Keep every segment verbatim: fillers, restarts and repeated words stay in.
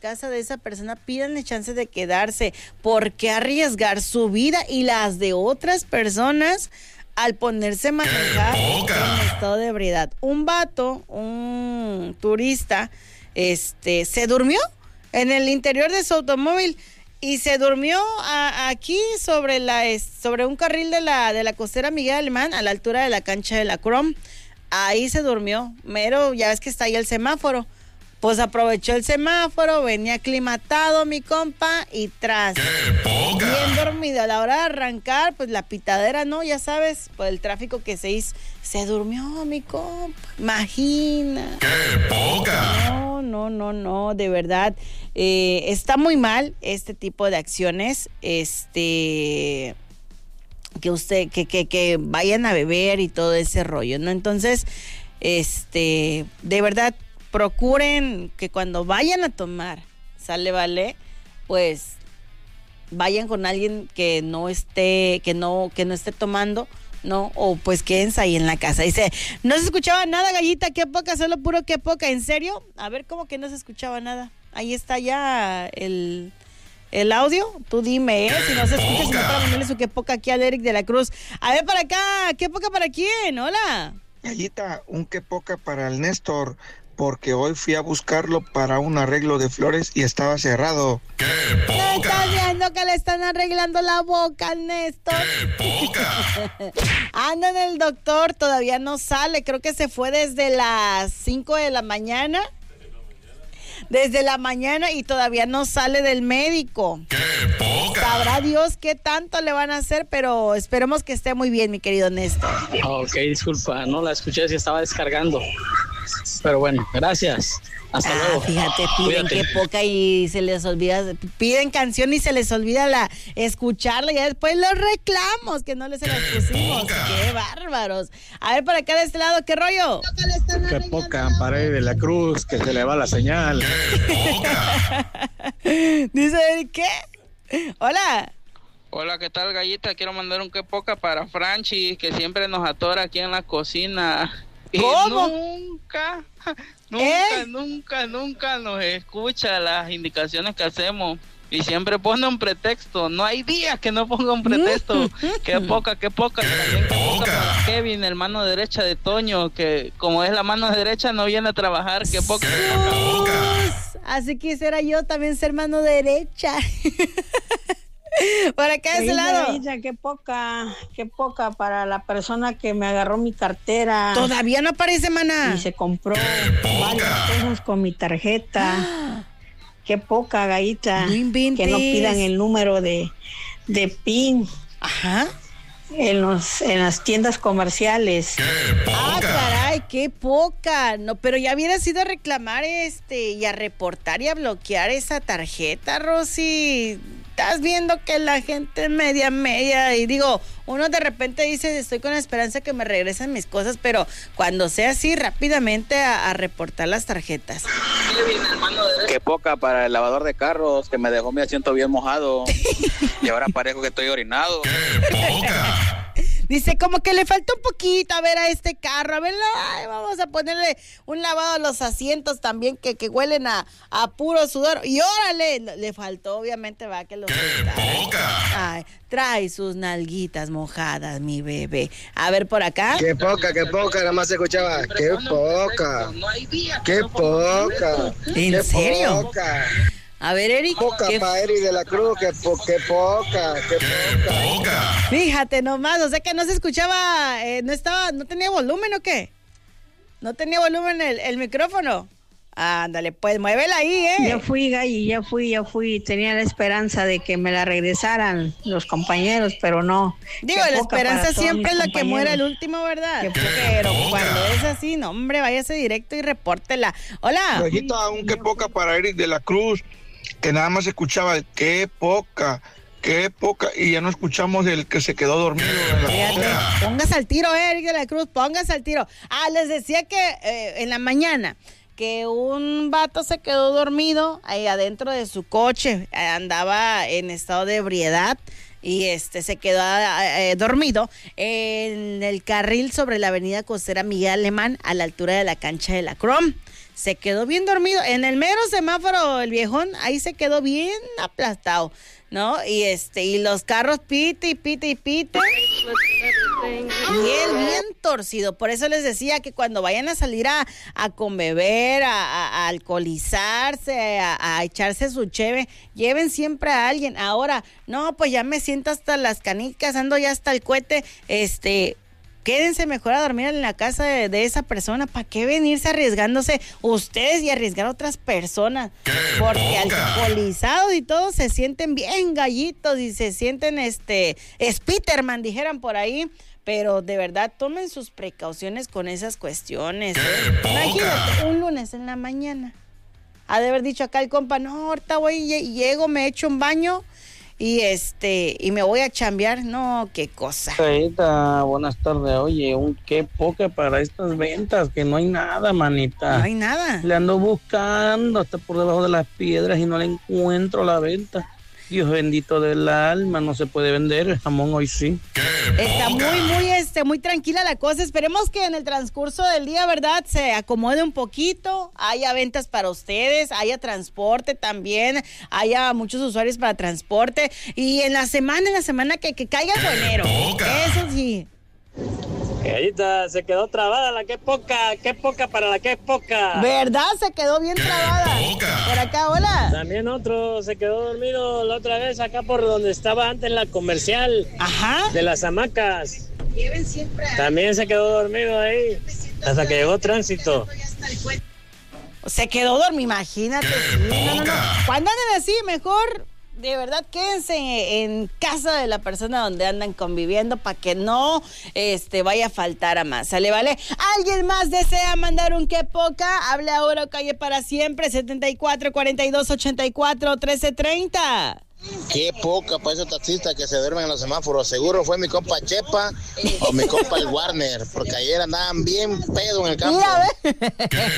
casa de esa persona, pídanle chance de quedarse. ¿Por qué arriesgar su vida y las de otras personas al ponerse a manejar en estado de ebriedad? Un vato, un turista, este, se durmió en el interior de su automóvil y se durmió a, aquí sobre la sobre un carril de la de la costera Miguel Alemán, a la altura de la cancha de la Crom. Ahí se durmió, mero, ya ves que está ahí el semáforo. Pues aprovechó el semáforo, venía aclimatado mi compa y tras, bien dormido. A la hora de arrancar, pues la pitadera, ¿no? Ya sabes, por el tráfico que se hizo, se durmió mi compa. Imagina. ¡Qué poca! No, no, no, no, de verdad. Eh, está muy mal este tipo de acciones, este... que usted, que, que, que vayan a beber y todo ese rollo, ¿no? Entonces, este, de verdad, procuren que cuando vayan a tomar, sale, vale, pues vayan con alguien que no esté, que no, que no esté tomando, ¿no? O pues quédense ahí en la casa. Dice, no se escuchaba nada, Gallita, qué poca, solo puro qué poca. ¿En serio? A ver, ¿cómo que no se escuchaba nada? Ahí está ya el... el audio, tú dime, ¿eh? Si no se escucha, si no, para mandarle su qué poca aquí al Eric de la Cruz. A ver, para acá, ¿qué poca para quién? Hola. Gallita, un qué poca para el Néstor, porque hoy fui a buscarlo para un arreglo de flores y estaba cerrado. ¡Qué ¿No poca! estás viendo que le están arreglando la boca al Néstor? ¡Qué poca! Anda en el doctor, todavía no sale, creo que se fue desde las cinco de la mañana. Desde la mañana y todavía no sale del médico. ¡Qué poca! Sabrá Dios qué tanto le van a hacer, pero esperemos que esté muy bien, mi querido Néstor. Ok, disculpa, no la escuché si estaba descargando. Pero bueno, gracias. Hasta ah, luego. Fíjate, piden Cuídate. qué poca y se les olvida, piden canción y se les olvida la escucharla y ya después los reclamos que no les se las pusimos. Qué bárbaros. A ver, por acá de este lado, ¿qué rollo? Qué poca para ir de la Cruz, que se le va la señal. Dice, ¿qué? Hola. Hola, ¿qué tal, Gallita? Quiero mandar un qué poca para Franchi, que siempre nos atora aquí en la cocina. Y ¿Cómo? nunca, nunca, ¿Eh? nunca, nunca nos escucha las indicaciones que hacemos. Y siempre pone un pretexto. No hay días que no ponga un pretexto. Qué poca, qué poca. También qué poca para Kevin, el mano derecha de Toño, que como es la mano derecha no viene a trabajar. Qué poca. Sus, así quisiera yo también ser mano derecha. Por acá de ese lado. Ella, qué poca, qué poca para la persona que me agarró mi cartera. Todavía no aparece, maná. Y se compró varias cosas con mi tarjeta. Qué poca, Gallita. No inventes. Que no pidan el número de, de PIN. Ajá. En los, en las tiendas comerciales. Ah, caray, qué poca. No, pero ya hubiera sido a reclamar este y a reportar y a bloquear esa tarjeta, Rosy. Estás viendo que la gente media, media, y digo, uno de repente dice, estoy con la esperanza que me regresen mis cosas, pero cuando sea así, rápidamente a, a reportar las tarjetas. Qué poca para el lavador de carros, que me dejó mi asiento bien mojado y ahora parezco que estoy orinado. ¡Qué poca! Dice, como que le falta un poquito a ver a este carro, a ver, ay, vamos a ponerle un lavado a los asientos también que, que huelen a, a puro sudor. Y órale, le faltó obviamente, va, que los prestara. Ay, trae sus nalguitas mojadas, mi bebé. A ver, por acá. Qué poca, qué poca, nada más se escuchaba. Qué poca, qué poca. ¿En serio? Poca. A ver, Eric. Poca ¿qué? para Eric de la Cruz, que, po, que poca, que poca. Poca. Fíjate nomás, o sea que no se escuchaba, eh, no estaba, no tenía volumen o qué. No tenía volumen el, el micrófono. Ándale, pues muévela ahí, ¿eh? Ya fui, Galli, ya fui, ya fui. Tenía la esperanza de que me la regresaran los compañeros, pero no. Digo, Qué la poca esperanza para todos siempre es mis la que muere el compañeros. último, ¿verdad? Qué Pero cuando es así, no, hombre, váyase directo y repórtela. Hola. Gallita, un qué poca para Eric de la Cruz, que nada más escuchaba el qué poca, qué poca, y ya no escuchamos el que se quedó dormido en la Fíjate, cocina. póngase al tiro, Eric de la Cruz, póngase al tiro. Ah, les decía que eh, en la mañana que un vato se quedó dormido ahí adentro de su coche, andaba en estado de ebriedad y este se quedó eh, dormido en el carril sobre la avenida costera Miguel Alemán a la altura de la cancha de la Crom. Se quedó bien dormido en el mero semáforo, el viejón, ahí se quedó bien aplastado, ¿no? Y este, y los carros pite y pite y pite. Y él bien torcido. Por eso les decía que cuando vayan a salir a, a conbeber, a, a, a alcoholizarse, a, a echarse su cheve, lleven siempre a alguien. Ahora, no, pues ya me siento hasta las canicas, ando ya hasta el cohete, este... Quédense mejor a dormir en la casa de, de esa persona. ¿Para qué venirse arriesgándose ustedes y arriesgar a otras personas? Porque alcoholizados y todos se sienten bien gallitos y se sienten este Spiderman, dijeran por ahí. Pero de verdad tomen sus precauciones con esas cuestiones, ¿eh? Imagínate, un lunes en la mañana. Ha de haber dicho acá el compa, no, ahorita voy, llego, me echo un baño y este y me voy a chambear. No, qué cosa. Manita, buenas tardes. Oye, un qué poca para estas ventas, que no hay nada, manita. No hay nada. Le ando buscando hasta por debajo de las piedras y no le encuentro la venta. Dios bendito del alma, no se puede vender el jamón hoy sí. Está muy, muy, este, muy tranquila la cosa. Esperemos que en el transcurso del día, ¿verdad?, se acomode un poquito, haya ventas para ustedes, haya transporte también, haya muchos usuarios para transporte. Y en la semana, en la semana que, que caiga buenero. Eso sí. Gallita, se quedó trabada la que poca, qué poca para la que poca. ¿Verdad? Se quedó bien trabada. Por acá, hola. También otro se quedó dormido la otra vez acá por donde estaba antes la comercial. Ajá. De las hamacas. Lleven siempre. También se quedó dormido ahí hasta que llegó tránsito. Se quedó dormido, imagínate. Sí, no, no, no. Cuando anden así, mejor... De verdad, quédense en casa de la persona donde andan conviviendo para que no este, vaya a faltar a más. ¿Sale, vale? ¿Alguien más desea mandar un qué poca? Hable ahora o calle para siempre. setenta y cuatro, cuarenta y dos, ochenta y cuatro, trece, treinta. Qué poca para esos taxistas que se duermen en los semáforos. Seguro fue mi compa Chepa o mi compa el Warner, porque ayer andaban bien pedo en el campo. Mira,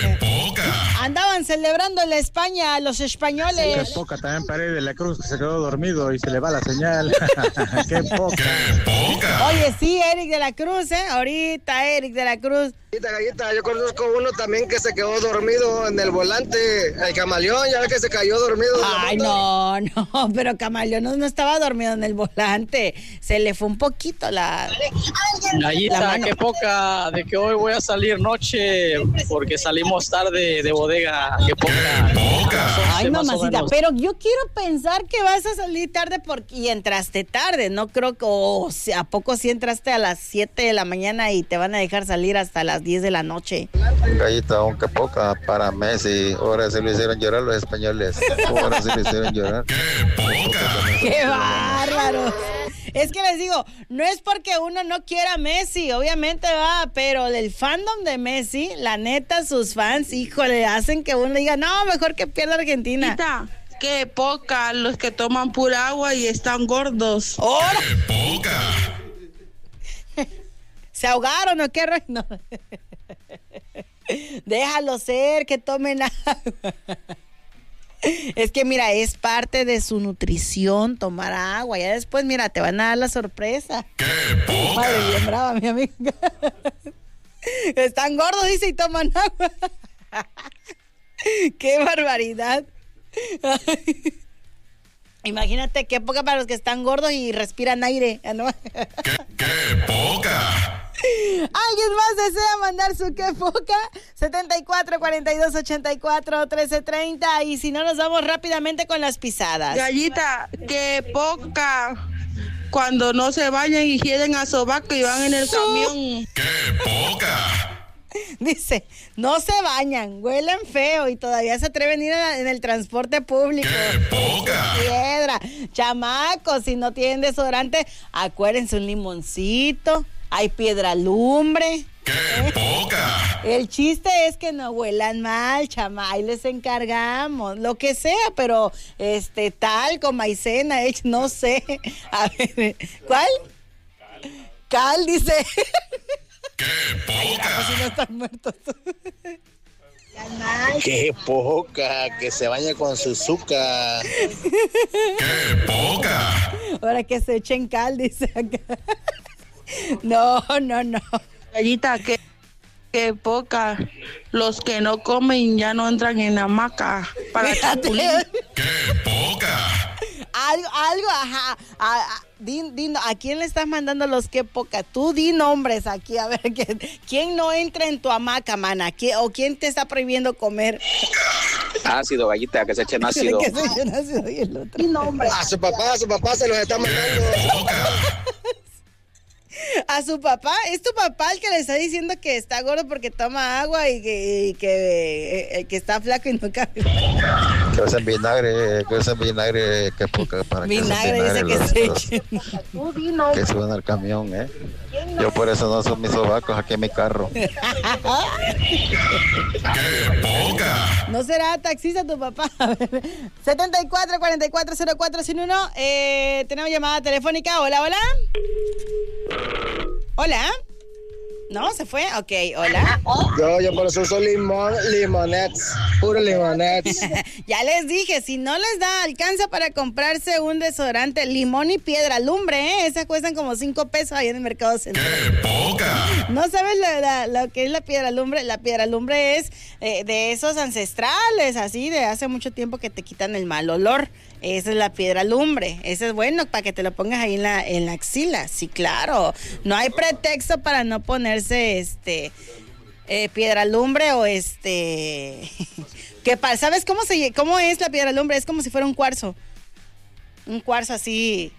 andaban celebrando en la España a los españoles. Qué poca también Pared de la Cruz, que se quedó dormido y se le va la señal. Qué poca. Oye, sí, Eric de la Cruz, ¿eh? Ahorita Eric de la Cruz. Gallita, gallita, yo conozco uno también que se quedó dormido en el volante, el camaleón, ya ves que se cayó dormido. Ay, no, no, pero Camaleón no, no estaba dormido en el volante, se le fue un poquito la... Gallita, qué poca de que hoy voy a salir noche, porque salimos tarde de bodega, qué poca. Ay, mamacita, pero yo quiero pensar que vas a salir tarde porque y entraste tarde, no creo que, o sea, ¿a poco si entraste a las siete de la mañana y te van a dejar salir hasta las diez de la noche? Gallita, aunque poca para Messi, ahora se lo hicieron llorar los españoles, ahora se lo hicieron llorar. ¡Qué bárbaros! Es que les digo, no es porque uno no quiera a Messi, obviamente va, pero el fandom de Messi, la neta, sus fans, híjole, hacen que uno diga, no, mejor que pierda Argentina. Gallita, qué poca los que toman pura agua y están gordos. ¡Ahora! ¿Se ahogaron o qué? No. Déjalo ser, que tomen agua. Es que mira, es parte de su nutrición tomar agua. Ya después, mira, te van a dar la sorpresa. Madre bien brava, mi amiga. Están gordos, dice, y toman agua. ¡Qué barbaridad! Imagínate qué poca para los que están gordos y respiran aire, ¿no? ¡Qué, qué poca! ¿Alguien más desea mandar su qué poca? setenta y cuatro, cuarenta y dos, ochenta y cuatro, trece, treinta. Y si no, nos vamos rápidamente con las pisadas. Gallita, qué poca cuando no se bañan y hieden a sobaco y van en el camión. ¡Qué poca! Dice, no se bañan, huelen feo y todavía se atreven a ir en el transporte público. ¡Qué poca! Piedra, chamacos, si no tienen desodorante, acuérdense un limoncito. Hay piedra lumbre. ¡Qué poca! El chiste es que no huelan mal, chama, ahí les encargamos, lo que sea, pero este talco, maicena, eh, no sé. A ver, ¿cuál? Cal, dice. ¡Qué poca! Ay, Rafa, si no están muertos. Qué poca, que se bañe con su azúcar. ¡Qué poca! Para que se echen cal, dice acá. No, no, no. Gallita, que, que poca. Los que no comen ya no entran en hamaca. Para chapulín. ¡Qué poca! Algo, algo, ajá. A, a, di, di, ¿a quién le estás mandando los que poca? Tú di nombres aquí, a ver, ¿quién no entra en tu hamaca, mana? ¿Quién, ¿O quién te está prohibiendo comer? Ácido, Gallita, que se echen ácido. Que se echen ácido y el otro. A su papá, a su papá se los está mandando. A su papá, es tu papá el que le está diciendo que está gordo porque toma agua y que, y que, que está flaco y no cabe. Que usen vinagre, que usen vinagre, que poca para vinagre, que usen vinagre. Dice Los, que los, se echen. que suban al camión, ¿eh? Yo por eso no son mis sobacos aquí en mi carro. ¡Qué poca! ¿No será taxista tu papá? setenta y cuatro, cuarenta y cuatro, cero cuatro cero uno. Eh, tenemos llamada telefónica. Hola, hola. Hola. ¿No? ¿Se fue? Ok, hola. Yo, yo por eso soy limón, limonets, puro limonets. Ya les dije, si no les da, alcanza para comprarse un desodorante limón y piedra lumbre, ¿eh? Esas cuestan como cinco pesos ahí en el mercado central. ¡Qué poca! ¿No sabes lo, la, lo que es la piedra lumbre? La piedra lumbre es eh, de esos ancestrales, así, de hace mucho tiempo que te quitan el mal olor. Esa es la piedra lumbre. Ese es bueno para que te lo pongas ahí en la, en la axila. Sí, claro. No hay pretexto para no ponerse este eh, piedra lumbre o este. ¿Qué pasa? ¿Sabes cómo se cómo es la piedra lumbre? Es como si fuera un cuarzo. Un cuarzo así.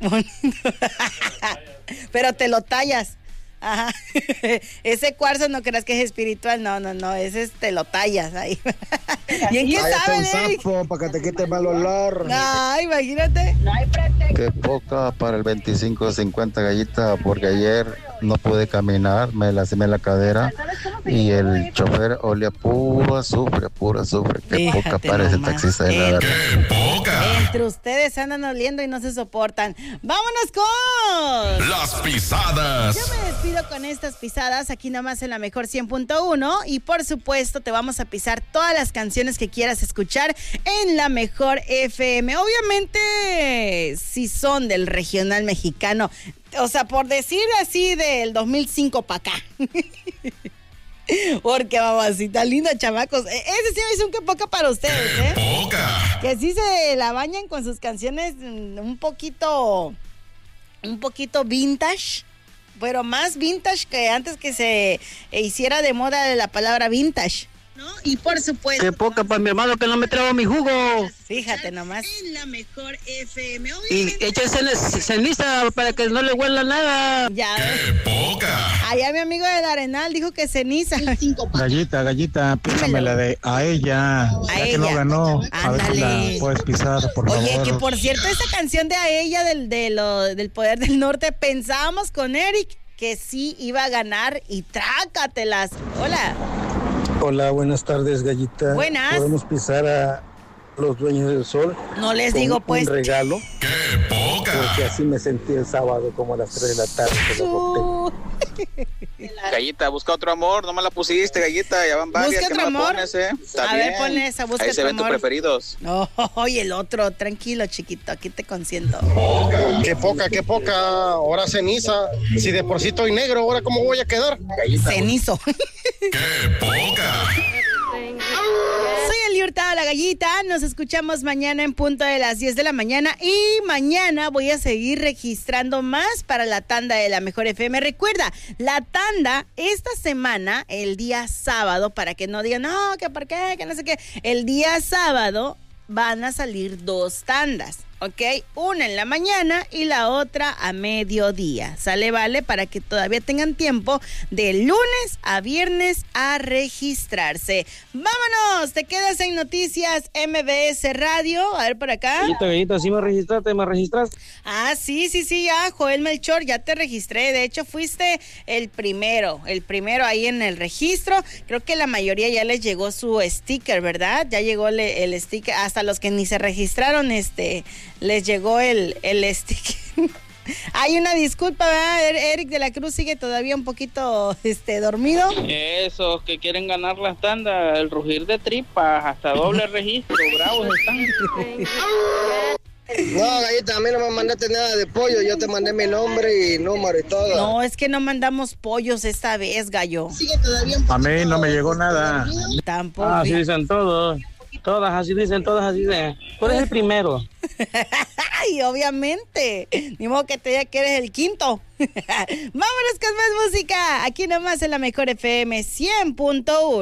Pero te lo tallas. Ajá. Ese cuarzo no creas que es espiritual, no, no, no, ese es, te lo tallas ahí. ¿Bien qué saben, Eric? Para que te quite mal olor. No, imagínate. No hay pretexto. Qué poca para el veinticinco cincuenta, Gallita, porque ayer no pude caminar, me lastimé la cadera y el chofer olía puro azufre, puro azufre. Qué Fíjate poca para ese nomás. taxista de la verdad. ¡Qué poca! Entre ustedes andan oliendo y no se soportan. ¡Vámonos con Las pisadas! Yo me despido con estas pisadas aquí nomás en la mejor cien punto uno y por supuesto te vamos a pisar todas las canciones que quieras escuchar en la mejor F M. Obviamente si son del regional mexicano, o sea, por decir así del dos mil cinco para acá. Porque mamacita linda, chamacos. Ese sí me hizo un que poca para ustedes, ¿eh? ¡Poca! Que sí se la bañan con sus canciones un poquito, un poquito vintage. Pero más vintage que antes que se hiciera de moda la palabra vintage, ¿no? Y por supuesto... Qué poca para mi hermano que no me trajo mi jugo. Fíjate nomás. En la mejor F M. Y échese ceniza para que no le huela nada. Ya ¡Qué poca! allá mi amigo del Arenal dijo que ceniza. Gallita, Gallita, písame la de a ella. A ya ella. que no ganó, a ver si Ándale. la puedes pisar, por Oye, favor. que por cierto, esa canción de A ella del, de lo, del Poder del Norte, pensábamos con Eric que sí iba a ganar y trácatelas. Hola. Hola, buenas tardes, Gallita. Buenas. ¿Podemos pisar a los dueños del sol? No les con digo pues. un regalo, ¡Qué poca! porque así me sentí el sábado como a las tres de la tarde. que lo boté. Gallita, busca otro amor, no me la pusiste, Gallita, ya van varias. Busca que otro me la amor. pones, ¿eh? Está A ver, bien. pon esa, busca Ahí se otro ven tus amor. preferidos. No, oye, el otro, tranquilo, chiquito, aquí te consiento. Qué poca, qué poca. Ahora ceniza. Si de por sí estoy negro, ahora cómo voy a quedar. Cenizo. ¡Qué poca! Soy Eli Hurtado, la Gallita. Nos escuchamos mañana en punto de las diez de la mañana. Y mañana voy a seguir registrando más para la tanda de la mejor F M. Recuerda, la tanda esta semana, el día sábado, para que no digan, no, que por qué, que no sé qué. El día sábado van a salir dos tandas, ¿ok? Una en la mañana y la otra a mediodía. ¿Sale, vale? Para que todavía tengan tiempo de lunes a viernes a registrarse. ¡Vámonos! Te quedas en Noticias M B S Radio. A ver por acá. Gallita, Gallita, ¿sí me registraste? ¿Me registraste? Ah, sí, sí, sí, ya, Joel Melchor, ya te registré. De hecho, fuiste el primero, el primero ahí en el registro. Creo que la mayoría ya les llegó su sticker, ¿verdad? Ya llegó el, el sticker, hasta los que ni se registraron, este, les llegó el, el sticker. Hay una disculpa, ¿verdad? Eric de la Cruz sigue todavía un poquito, este, dormido. Esos que quieren ganar las tandas, el rugir de tripas, hasta doble registro, bravos están. No, Gallita, a mí no me mandaste nada de pollo. Yo te mandé mi nombre y número y todo. No, es que no mandamos pollos esta vez, gallo. A mí no me llegó nada. Tampoco. Ah, así dicen todos. Todas, así dicen, todas así dicen. Tú eres el primero. Ay, obviamente. Ni modo que te diga que eres el quinto. Vámonos con más música. Aquí nomás en la Mejor F M cien punto uno.